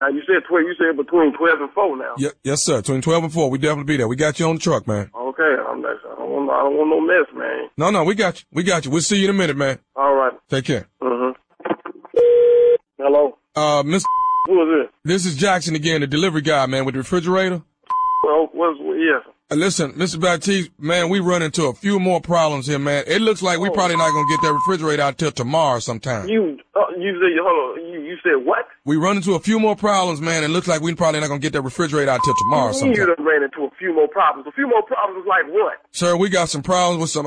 Now you said between 12 and 4 now. Yes, sir. Between 12 and 4, we definitely be there. We got you on the truck, man. Okay, I don't want no mess, man. No, we got you. We'll see you in a minute, man. All right. Take care. Hello? Mr. Who is it? This is Jackson again, the delivery guy, man, with the refrigerator. Well, yes. Listen, Mr. Baptiste, man, we run into a few more problems here, man. It looks like we probably not gonna get that refrigerator out till tomorrow sometime. You said what? We run into a few more problems, man. It looks like we probably not gonna get that refrigerator out till tomorrow sometime. You done ran into a few more problems. A few more problems like what? Sir, we got some problems with some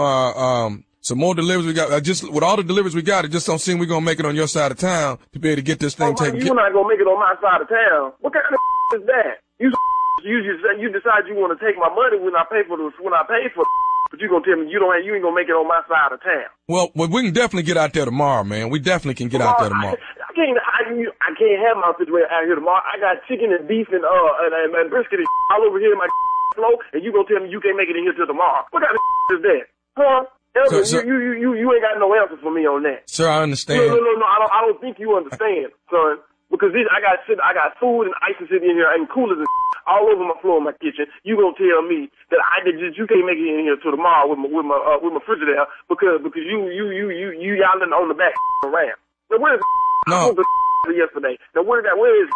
more deliveries we got. Just with all the deliveries we got, it just don't seem we're gonna make it on your side of town to be able to get this thing taken care of. You're not gonna make it on my side of town. What kind of is that? You decide you want to take my money when I pay for, but you gonna tell me you ain't gonna make it on my side of town. Well, we can definitely get out there tomorrow, man. We definitely can get out there tomorrow. I can't have my refrigerator out here tomorrow. I got chicken and beef and brisket and all over here in my flow, and you gonna tell me you can't make it in here till tomorrow? What kind of is that? Huh? Elvis, sir, you ain't got no answer for me on that. Sir, I understand. No, I don't think you understand, son. Because I got food and ice sitting in here and coolers and all over my floor in my kitchen. You gonna tell me that you can't make it in here till tomorrow with my refrigerator because you yelling on the back around. Now where's yesterday? Now where is?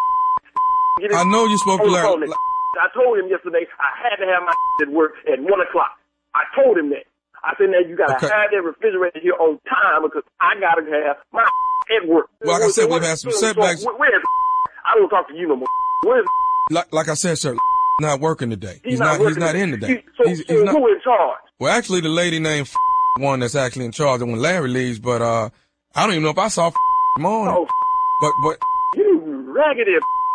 I know you spoke to Larry. I told him yesterday I had to have my at work at 1:00. I told him that. I said, now you gotta have that refrigerator here on time because I gotta have my at work. Well, like I said, we've had some setbacks. Where's I don't talk to you no more. Where's like I said, sir, not working today. He's not in today. He's not. Who in charge? Well, actually, the lady named one that's actually in charge when Larry leaves, but I don't even know if I saw morning. Oh, but you raggedy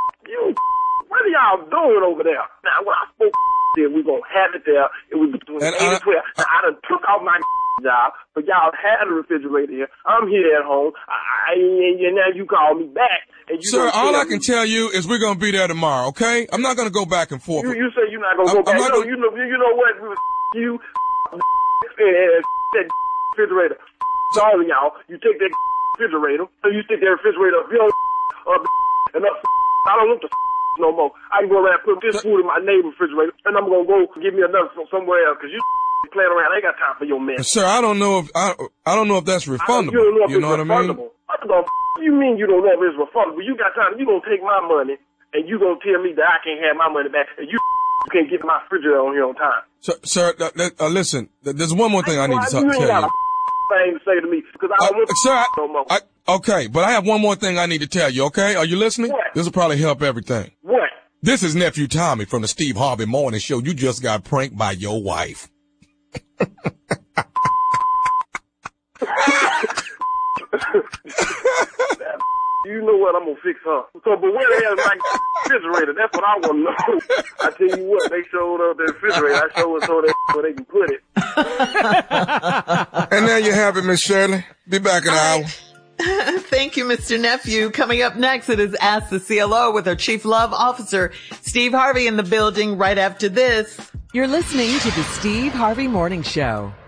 what are y'all doing over there? Now, when I spoke we gonna have it there. It was between 8 and 12. Now, I done took off my job, but y'all had a refrigerator here. I'm here at home. And now you call me back. And you sir, all I can tell you is we're gonna be there tomorrow, okay? I'm not gonna go back and forth. You say you're not gonna go back. You know what? You and that refrigerator. Sorry, y'all. You take that refrigerator, so you stick that refrigerator up your and up. I don't want the no more. I can go around and put this food in my neighbor's refrigerator, and I'm gonna go give me another from somewhere else because you playing around. I ain't got time for your mess. Sir, I don't know if that's refundable. You know what I mean? What you mean you don't know if it's refundable? You got time. You gonna take my money and you gonna tell me that I can't have my money back and you can't get my refrigerator on here on time. Sir, listen. There's one more thing I need to tell you. Thing to say to me because I don't want sir, no more. Okay, but I have one more thing I need to tell you, okay? Are you listening? What? This will probably help everything. What? This is Nephew Tommy from the Steve Harvey Morning Show. You just got pranked by your wife. You know what? I'm going to fix her. So, but where the hell is my refrigerator? That's what I want to know. I tell you what, they showed up the refrigerator. I showed them so where they can put it. And there you have it, Miss Shirley. Be back in an hour. Thank you, Mr. Nephew. Coming up next, it is Ask the CLO with our Chief Love Officer, Steve Harvey, in the building right after this. You're listening to the Steve Harvey Morning Show.